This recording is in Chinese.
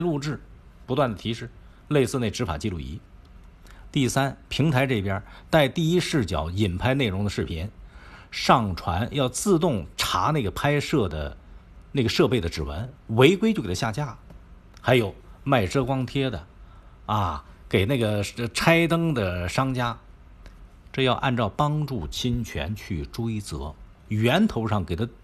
录制，不断的提示，类似那执法记录仪。第三，平台这边带第一视角引拍内容的视频上传，要自动查那个拍摄的那个设备的指纹，违规就给它下架。还有卖遮光贴的给那个拆灯的商家，这要按照帮助侵权去追责，源头上给他